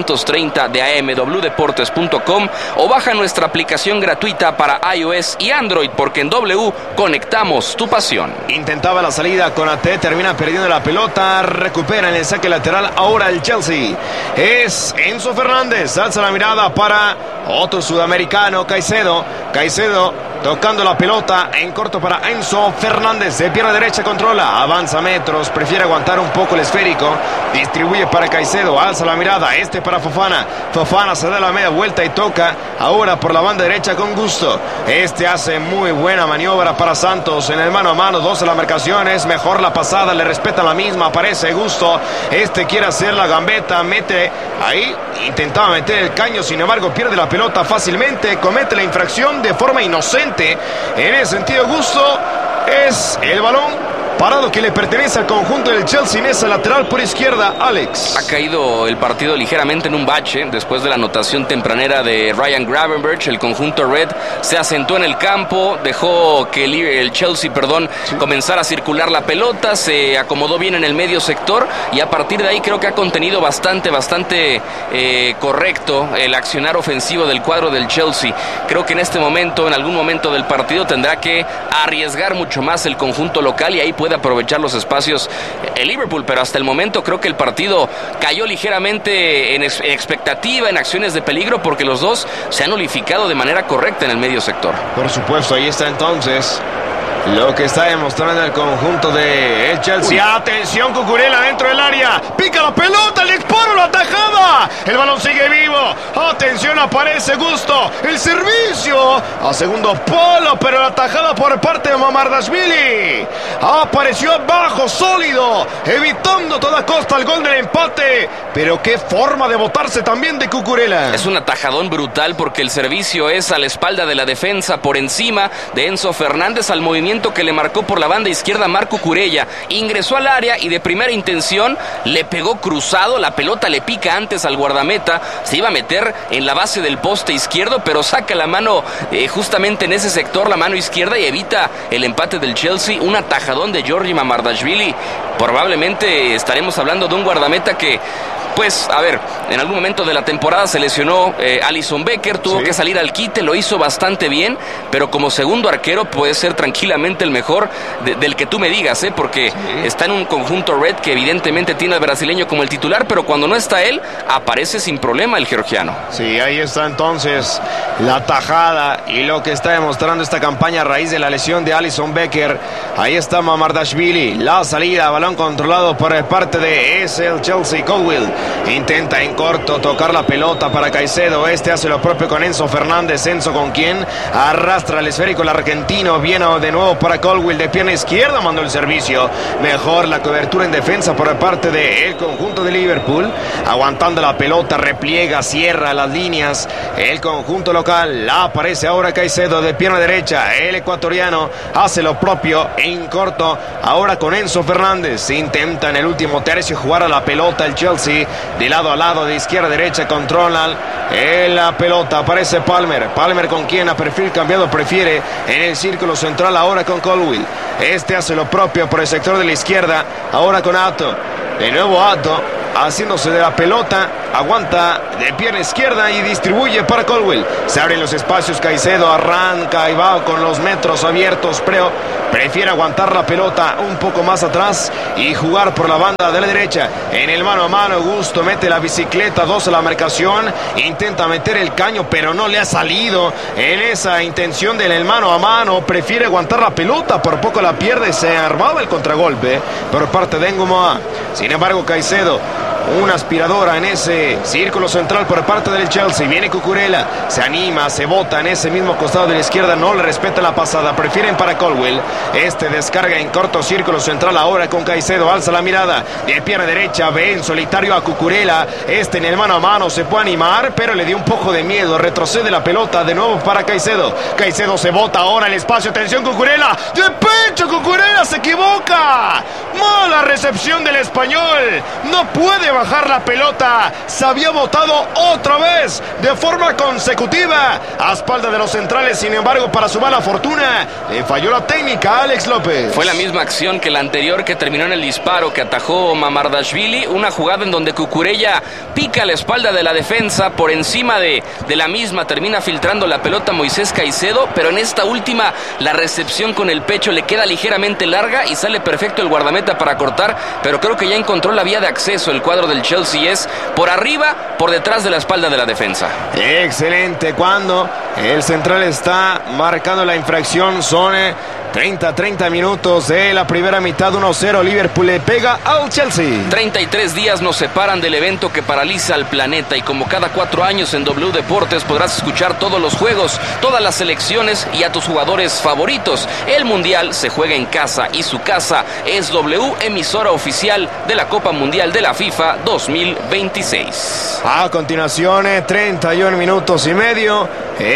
Speaker 5: 730 de AM, wdeportes.com, o baja nuestra aplicación gratuita para iOS y Android, porque en W conectamos tu pasión.
Speaker 4: Intentaba la salida con AT, termina perdiendo la pelota, recupera en el saque lateral ahora el Chelsea. Es Enzo Fernández, alza la mirada para otro sudamericano, Caicedo tocando la pelota en corto para Enzo Fernández, de pierna derecha controla, avanza metros, prefiere aguantar un poco el esférico, distribuye para Caicedo, alza la mirada, para Fofana se da la media vuelta y toca ahora por la banda derecha con gusto. Hace muy buena maniobra para Santos en el mano a mano, 12 la marcación, es mejor la pasada, le respeta la misma, aparece Gusto, quiere hacer la gambeta, mete ahí, intentaba meter el caño, sin embargo pierde la pelota fácilmente, comete la infracción de forma inocente. En ese sentido, Gusto, es el balón parado que le pertenece al conjunto del Chelsea en esa lateral por izquierda, Alex.
Speaker 5: Ha caído el partido ligeramente en un bache después de la anotación tempranera de Ryan Gravenberch. El conjunto Red se asentó en el campo, dejó que el Chelsea, comenzara a circular la pelota, se acomodó bien en el medio sector y a partir de ahí creo que ha contenido bastante correcto el accionar ofensivo del cuadro del Chelsea. Creo que en este momento, en algún momento del partido, tendrá que arriesgar mucho más el conjunto local y ahí puede aprovechar los espacios el Liverpool, pero hasta el momento creo que el partido cayó ligeramente en expectativa, en acciones de peligro, porque los dos se han nulificado de manera correcta en el medio sector.
Speaker 4: Por supuesto, ahí está entonces lo que está demostrando el conjunto de el Chelsea. Atención, Cucurella dentro del área, pica la pelota, el disparo, la tajada, el balón sigue vivo, atención, aparece Gusto, el servicio a segundo polo, pero la tajada por parte de Mamardashvili, apareció abajo, sólido, evitando a toda costa el gol del empate, pero qué forma de botarse también de Cucurella.
Speaker 5: Es un atajadón brutal porque el servicio es a la espalda de la defensa, por encima de Enzo Fernández, al movimiento que le marcó por la banda izquierda Marco Cucurella, ingresó al área y de primera intención le pegó cruzado, la pelota le pica antes al guardameta, se iba a meter en la base del poste izquierdo, pero saca la mano justamente en ese sector, la mano izquierda, y evita el empate del Chelsea. Un atajadón de Giorgi Mamardashvili. Probablemente estaremos hablando de un guardameta que después, a ver, en algún momento de la temporada se lesionó Alisson Becker, tuvo que salir al quite, lo hizo bastante bien, pero como segundo arquero puede ser tranquilamente el mejor del que tú me digas, porque está en un conjunto red que evidentemente tiene al brasileño como el titular, pero cuando no está él, aparece sin problema el georgiano.
Speaker 4: Sí, ahí está entonces la tajada y lo que está demostrando esta campaña a raíz de la lesión de Alisson Becker. Ahí está Mamardashvili, la salida, balón controlado por parte de el Chelsea. Colwill intenta en corto tocar la pelota para Caicedo, este hace lo propio con Enzo Fernández. Enzo con quien arrastra el esférico el argentino, viene de nuevo para Colwill de pierna izquierda, mandó el servicio, mejor la cobertura en defensa por parte del conjunto de Liverpool, aguantando la pelota, repliega, cierra las líneas el conjunto local. La aparece ahora Caicedo de pierna derecha, el ecuatoriano hace lo propio en corto ahora con Enzo Fernández. Intenta en el último tercio jugar a la pelota el Chelsea de lado a lado, de izquierda a derecha, controlan la pelota, aparece Palmer con quien a perfil cambiado prefiere en el círculo central ahora con Colwill, este hace lo propio por el sector de la izquierda ahora con Atto, de nuevo Atto haciéndose de la pelota, aguanta de pierna izquierda y distribuye para Colwill. Se abren los espacios, Caicedo arranca y va con los metros abiertos, pero prefiere aguantar la pelota un poco más atrás y jugar por la banda de la derecha. En el mano a mano, Gusto mete la bicicleta, 2 a la marcación, intenta meter el caño, pero no le ha salido en esa intención del mano a mano. Prefiere aguantar la pelota, por poco la pierde, se armaba el contragolpe por parte de Ngumoa. Sin embargo, Caicedo, una aspiradora en ese círculo central por parte del Chelsea. Viene Cucurella, se anima, se bota en ese mismo costado de la izquierda, no le respeta la pasada, prefieren para Colwill. Este descarga en corto círculo central ahora con Caicedo, alza la mirada de pierna derecha, ve en solitario a Cucurella, este en el mano a mano se puede animar, pero le dio un poco de miedo, retrocede la pelota de nuevo para Caicedo. Caicedo se bota ahora el espacio, atención Cucurella, de pecho Cucurella, se equivoca, mala recepción del español, no puede bajar la pelota, se había botado otra vez de forma consecutiva a espalda de los centrales. Sin embargo, para su mala fortuna le falló la técnica a Alex López.
Speaker 5: Fue la misma acción que la anterior, que terminó en el disparo que atajó Mamardashvili, una jugada en donde Cucurella pica la espalda de la defensa, por encima de la misma termina filtrando la pelota Moisés Caicedo, pero en esta última la recepción con el pecho le queda ligeramente larga y sale perfecto el guardameta para cortar, pero creo que ya encontró la vía de acceso el cuadro del Chelsea, es por arriba, por detrás de la espalda de la defensa.
Speaker 4: Excelente, cuando el central está marcando la infracción, son 30 minutos de la primera mitad, 1-0, Liverpool le pega al Chelsea.
Speaker 5: 33 días nos separan del evento que paraliza al planeta, y como cada 4 años en W Deportes podrás escuchar todos los juegos, todas las selecciones y a tus jugadores favoritos. El Mundial se juega en casa y su casa es W, emisora oficial de la Copa Mundial de la FIFA 2026.
Speaker 4: A continuación, 31 minutos y medio,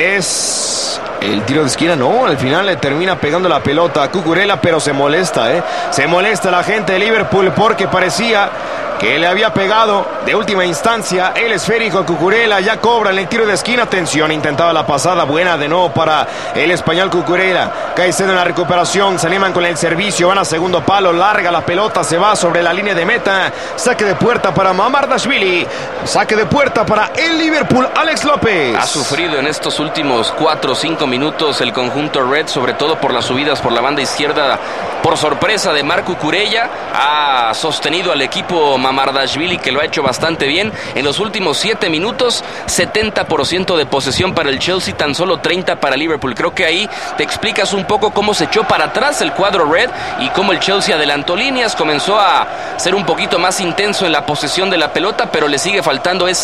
Speaker 4: es el tiro de esquina, no, al final le termina pegando la pelota a Cucurella, pero se molesta, se molesta la gente de Liverpool porque parecía que le había pegado de última instancia el esférico a Cucurella. Ya cobra el tiro de esquina, atención, intentaba la pasada buena de nuevo para el español Cucurella. Caicedo en la recuperación, se animan con el servicio, van a segundo palo, larga la pelota, se va sobre la línea de meta, saque de puerta para Mamardashvili, saque de puerta para el Liverpool, Alex López.
Speaker 5: Ha sufrido en estos últimos 4 o 5 minutos el conjunto red, sobre todo por las subidas por la banda izquierda, por sorpresa de Marc Cucurella. Ha sostenido al equipo Mamardashvili, que lo ha hecho bastante bien. En los últimos 7 minutos, 70% de posesión para el Chelsea, tan solo 30 para Liverpool. Creo que ahí te explicas un poco cómo se echó para atrás el cuadro red y cómo el Chelsea adelantó líneas, comenzó a ser un poquito más intenso en la posesión de la pelota, pero le sigue faltando ese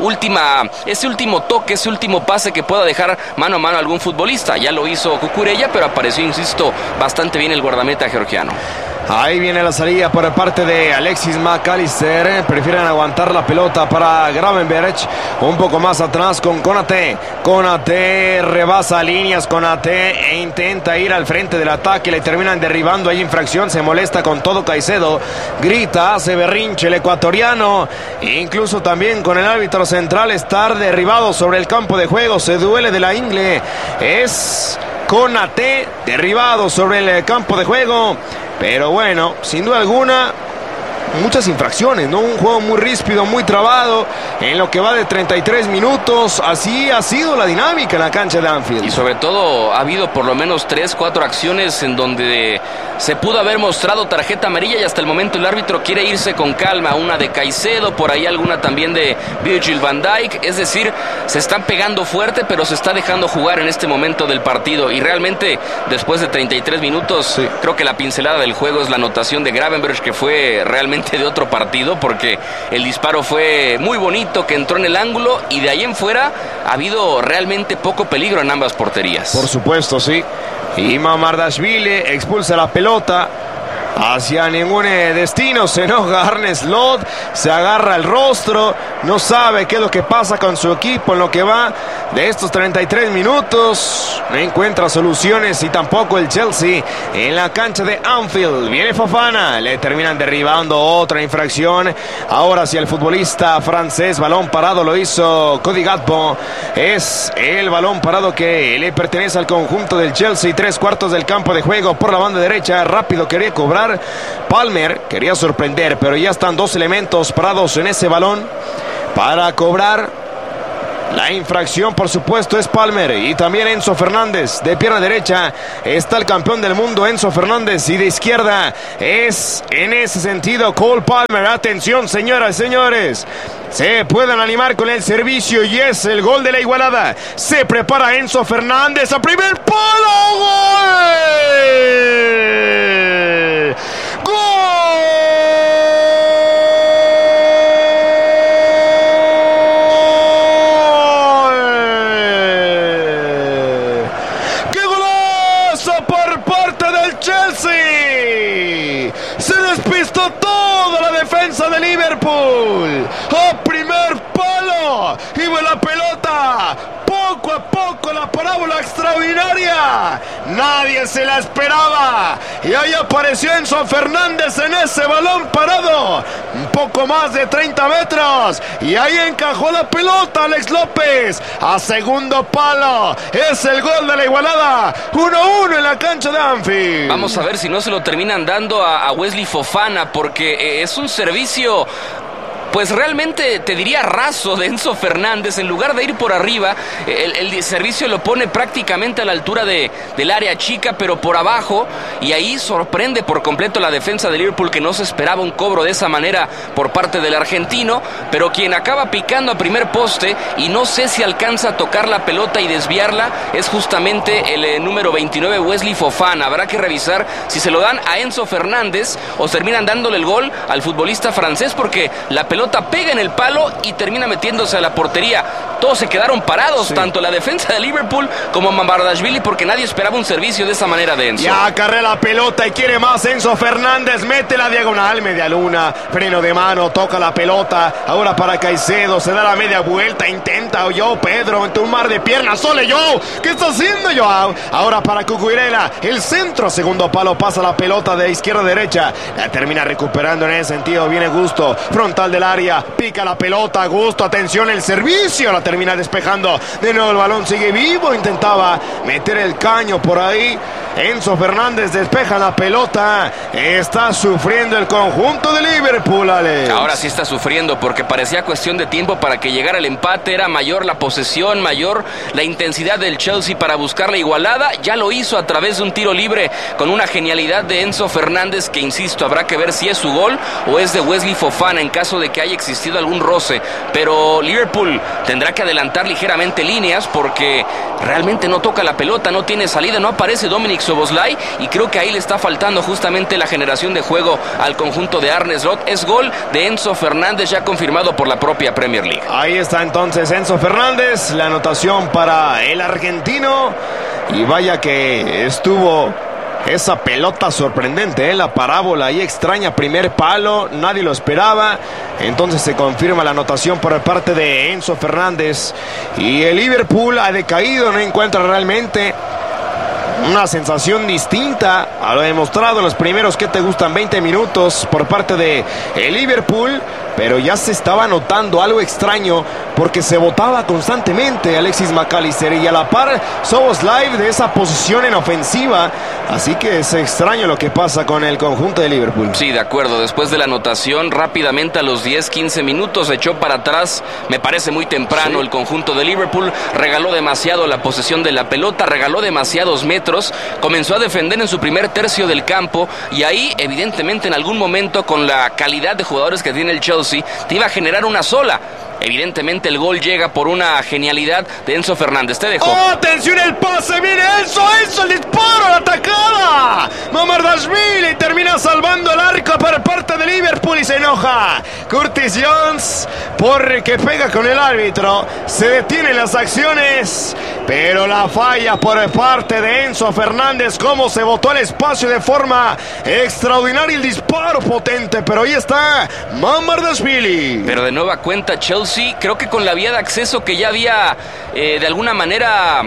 Speaker 5: último toque, ese último pase que pueda dejar mano a mano a algún futbolista. Ya lo hizo Cucurella, pero apareció, insisto, bastante bien el guardameta georgiano.
Speaker 4: Ahí viene la salida por parte de Alexis McAllister. Prefieren aguantar la pelota para Gravenberch. Un poco más atrás con Konate. Konate rebasa líneas. Konate e intenta ir al frente del ataque. Le terminan derribando. Hay infracción. Se molesta con todo Caicedo. Grita, hace berrinche el ecuatoriano. Incluso también con el árbitro central. Estar derribado sobre el campo de juego. Se duele de la ingle. Es Konate derribado sobre el campo de juego. Pero bueno, sin duda alguna, muchas infracciones, ¿no? Un juego muy ríspido, muy trabado, en lo que va de 33 minutos. Así ha sido la dinámica en la cancha de Anfield.
Speaker 5: Y sobre todo ha habido por lo menos 3-4 acciones en donde se pudo haber mostrado tarjeta amarilla y hasta el momento el árbitro quiere irse con calma. Una de Caicedo, por ahí alguna también de Virgil van Dijk. Es decir, se están pegando fuerte, pero se está dejando jugar en este momento del partido. Y realmente, después de 33 minutos, sí, creo que la pincelada del juego es la anotación de Gravenberch, que fue realmente de otro partido, porque el disparo fue muy bonito, que entró en el ángulo, y de ahí en fuera ha habido realmente poco peligro en ambas porterías.
Speaker 4: Por supuesto, sí. Y Mamardashvili expulsa la pelota hacia ningún destino. Se enoja Arne Slot, se agarra el rostro, no sabe qué es lo que pasa con su equipo en lo que va de estos 33 minutos. No encuentra soluciones y tampoco el Chelsea en la cancha de Anfield. Viene Fofana, le terminan derribando, otra infracción. Ahora sí el futbolista francés, balón parado, lo hizo Cody Gakpo. Es el balón parado que le pertenece al conjunto del Chelsea. 3/4 del campo de juego por la banda derecha. Rápido quería cobrar Palmer, quería sorprender, pero ya están dos elementos parados en ese balón para cobrar. La infracción, por supuesto, es Palmer y también Enzo Fernández. De pierna derecha está el campeón del mundo, Enzo Fernández, y de izquierda es, en ese sentido, Cole Palmer. Atención, señoras y señores. Se pueden animar con el servicio y es el gol de la igualada. Se prepara Enzo Fernández a primer palo. ¡Gol! ¡Gol! ¡Qué golazo por parte del Chelsea! Se despistó toda la defensa de Liverpool. ¡A primer palo! ¡Iba la pelota! Poco a poco la parábola extraordinaria. Nadie se la esperaba. Y ahí apareció Enzo Fernández en ese balón parado. Un poco más de 30 metros. Y ahí encajó la pelota Alex López. A segundo palo. Es el gol de la igualada. 1-1 en la cancha de Anfield.
Speaker 5: Vamos a ver si no se lo terminan dando a Wesley Fofana, porque es un servicio, pues realmente te diría raso, de Enzo Fernández. En lugar de ir por arriba, el servicio lo pone prácticamente a la altura del área chica, pero por abajo, y ahí sorprende por completo la defensa de Liverpool, que no se esperaba un cobro de esa manera por parte del argentino, pero quien acaba picando a primer poste y no sé si alcanza a tocar la pelota y desviarla es justamente el número 29, Wesley Fofana. Habrá que revisar si se lo dan a Enzo Fernández o terminan dándole el gol al futbolista francés, porque la pelota pega en el palo y termina metiéndose a la portería. Todos se quedaron parados, sí, tanto la defensa de Liverpool como Mamardashvili, porque nadie esperaba un servicio de esa manera de Enzo.
Speaker 4: Ya acarrea la pelota y quiere más Enzo Fernández, mete la diagonal, media luna, freno de mano, toca la pelota, ahora para Caicedo, se da la media vuelta, intenta Joao Pedro, entre un mar de piernas, sole Joao, ¿qué está haciendo Joao? Ahora para Cucurella, el centro, segundo palo, pasa la pelota de izquierda a derecha, la termina recuperando en ese sentido, viene Gusto, frontal del área, pica la pelota, Gusto, atención, el servicio, la termina despejando, de nuevo el balón sigue vivo, intentaba meter el caño por ahí, Enzo Fernández despeja la pelota, está sufriendo el conjunto de Liverpool, Alex.
Speaker 5: Ahora sí está sufriendo, porque parecía cuestión de tiempo para que llegara el empate, era mayor la posesión, mayor la intensidad del Chelsea para buscar la igualada, ya lo hizo a través de un tiro libre con una genialidad de Enzo Fernández, que insisto, habrá que ver si es su gol o es de Wesley Fofana en caso de que haya existido algún roce, pero Liverpool tendrá que adelantar ligeramente líneas porque realmente no toca la pelota, no tiene salida, no aparece Dominic Szoboszlai, y creo que ahí le está faltando justamente la generación de juego al conjunto de Arne Slot. Es gol de Enzo Fernández, ya confirmado por la propia Premier League.
Speaker 4: Ahí está entonces Enzo Fernández, la anotación para el argentino, y vaya que estuvo esa pelota sorprendente, la parábola ahí extraña, primer palo, nadie lo esperaba, entonces se confirma la anotación por parte de Enzo Fernández, y el Liverpool ha decaído, no encuentra realmente una sensación distinta a lo demostrado en los primeros, que te gustan, 20 minutos por parte de el Liverpool, pero ya se estaba notando algo extraño porque se botaba constantemente Alexis McAllister y a la par Szoboszlai de esa posición en ofensiva. Así que es extraño lo que pasa con el conjunto de Liverpool.
Speaker 5: Sí, de acuerdo. Después de la anotación, rápidamente a los 10-15 minutos echó para atrás, me parece muy temprano, el conjunto de Liverpool. Regaló demasiado la posesión de la pelota, regaló demasiados metros, comenzó a defender en su primer tercio del campo y ahí, evidentemente, en algún momento, con la calidad de jugadores que tiene el Chelsea, te iba a generar una sola. Evidentemente el gol llega por una genialidad de Enzo Fernández. Te dejo.
Speaker 4: ¡Oh, atención el pase! ¡Mire eso! ¡El disparo! ¡La atacada! Mamardashvili termina salvando el arco por parte de Liverpool y se enoja Curtis Jones porque pega con el árbitro. Se detienen las acciones, pero la falla por parte de Enzo Fernández. Cómo se botó el espacio de forma extraordinaria. El disparo potente, pero ahí está Mamardashvili.
Speaker 5: Pero de nueva cuenta Chelsea, creo que con la vía de acceso que ya había de alguna manera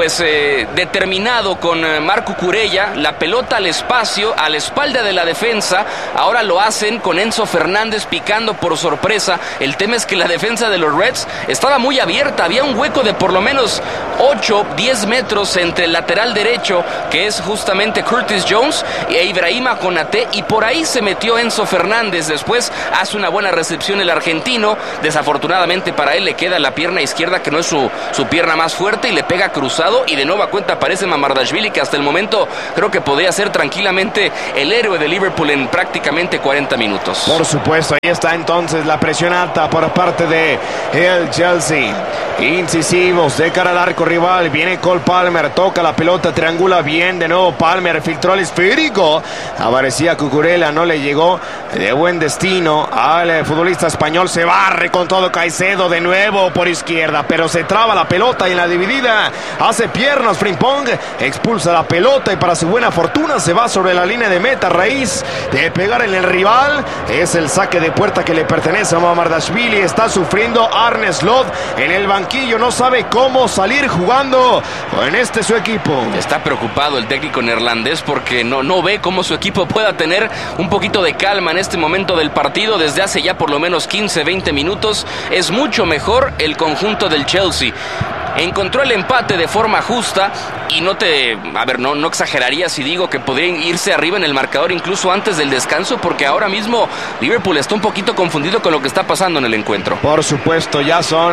Speaker 5: determinado con Marco Cucurella, la pelota al espacio, a la espalda de la defensa. Ahora lo hacen con Enzo Fernández picando por sorpresa. El tema es que la defensa de los Reds estaba muy abierta, había un hueco de por lo menos 8-10 metros entre el lateral derecho, que es justamente Curtis Jones, e Ibrahima Konaté, y por ahí se metió Enzo Fernández. Después hace una buena recepción el argentino. Desafortunadamente para él le queda la pierna izquierda, que no es su pierna más fuerte, y le pega cruzado, y de nueva cuenta aparece Mamardashvili, que hasta el momento creo que podría ser tranquilamente el héroe de Liverpool en prácticamente 40 minutos.
Speaker 4: Por supuesto, ahí está entonces la presión alta por parte de el Chelsea. Incisivos de cara al arco rival. Viene Cole Palmer, toca la pelota, triangula bien. De nuevo Palmer, filtró el esférico. Aparecía Cucurella, no le llegó de buen destino al futbolista español. Se barre con todo Caicedo de nuevo por izquierda, pero se traba la pelota y en la dividida hace piernas Frimpong, expulsa la pelota y para su buena fortuna se va sobre la línea de meta a raíz de pegar en el rival. Es el saque de puerta que le pertenece a Mamardashvili. Está sufriendo Arne Slot en el banquillo, no sabe cómo salir jugando en su equipo.
Speaker 5: Está preocupado el técnico neerlandés porque no ve cómo su equipo pueda tener un poquito de calma en este momento del partido. Desde hace ya por lo menos 15-20 minutos es mucho mejor el conjunto del Chelsea. Encontró el empate de forma justa y no exageraría si digo que podría irse arriba en el marcador incluso antes del descanso, porque ahora mismo Liverpool está un poquito confundido con lo que está pasando en el encuentro.
Speaker 4: Por supuesto, ya son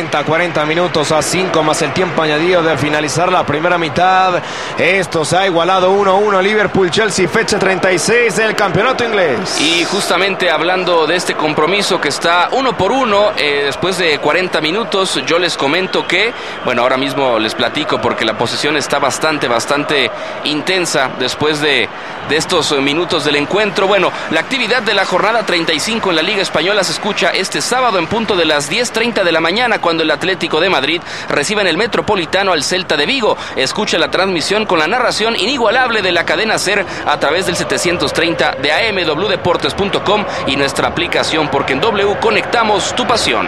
Speaker 4: 40 minutos a 5 más el tiempo añadido de finalizar la primera mitad. Esto se ha igualado 1-1 Liverpool-Chelsea, fecha 36 del campeonato inglés.
Speaker 5: Y justamente hablando de este compromiso que está 1-1 después de 40 minutos, yo les comento que ahora mismo les platico porque la posesión está bastante intensa después de estos minutos del encuentro. La actividad de la jornada 35 en la Liga Española se escucha este sábado en punto de las 10:30 de la mañana, cuando el Atlético de Madrid recibe en el Metropolitano al Celta de Vigo. Escucha la transmisión con la narración inigualable de la cadena SER a través del 730 de AM, wdeportes.com y nuestra aplicación, porque en W conectamos tu pasión.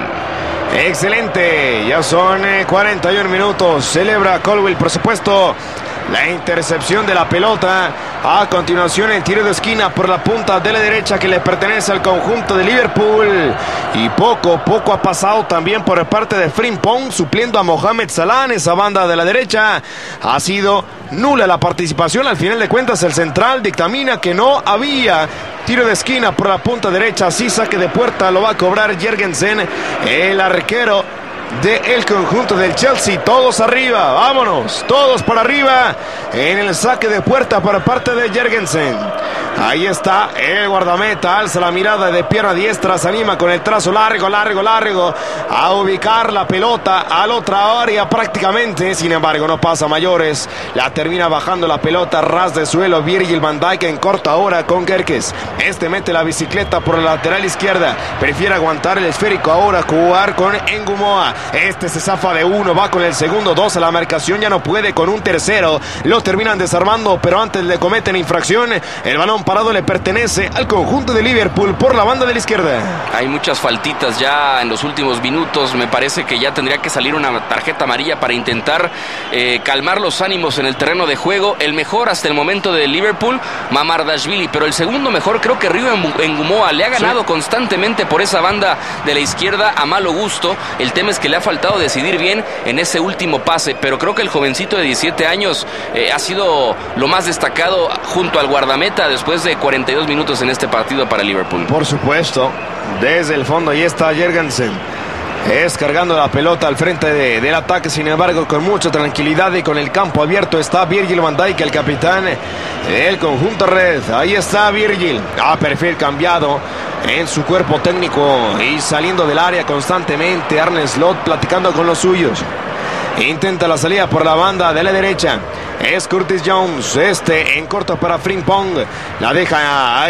Speaker 4: Excelente, ya son 41 minutos. Celebra Colwill, por supuesto, la intercepción de la pelota. A continuación el tiro de esquina por la punta de la derecha que le pertenece al conjunto de Liverpool. Y poco ha pasado también por parte de Frimpong, supliendo a Mohamed Salah en esa banda de la derecha. Ha sido nula la participación. Al final de cuentas el central dictamina que no había tiro de esquina por la punta derecha. Sí, saque de puerta lo va a cobrar Jørgensen, el arquero del conjunto del Chelsea. Todos arriba, vámonos, todos para arriba en el saque de puerta por parte de Jørgensen. Ahí está el guardameta, alza la mirada de pierna diestra, se anima con el trazo largo a ubicar la pelota a la otra área prácticamente. Sin embargo no pasa mayores, la termina bajando la pelota ras de suelo Virgil van Dijk en corta hora con Kerkez. Mete la bicicleta por la lateral izquierda, prefiere aguantar el esférico ahora, jugar con Ngumoa. Se zafa de uno, va con el segundo, 2 a la marcación, ya no puede con un tercero, lo terminan desarmando, pero antes le cometen infracción. El balón parado le pertenece al conjunto de Liverpool por la banda de la izquierda.
Speaker 5: Hay muchas faltitas ya en los últimos minutos. Me parece que ya tendría que salir una tarjeta amarilla para intentar calmar los ánimos en el terreno de juego. El mejor hasta el momento de Liverpool, Mamardashvili, pero el segundo mejor creo que Rio Ngumoa. Le ha ganado constantemente por esa banda de la izquierda a malo gusto. El tema es que le ha faltado decidir bien en ese último pase, pero creo que el jovencito de 17 años ha sido lo más destacado junto al guardameta después de 42 minutos en este partido para Liverpool.
Speaker 4: Por supuesto, desde el fondo ahí está Jørgensen, es cargando la pelota al frente del ataque, sin embargo con mucha tranquilidad y con el campo abierto está Virgil van Dijk, el capitán del conjunto red. Ahí está Virgil, a perfil cambiado en su cuerpo técnico y saliendo del área constantemente. Arne Slot platicando con los suyos. Intenta la salida por la banda de la derecha. Es Curtis Jones, en corto para Frimpong. La deja ahí.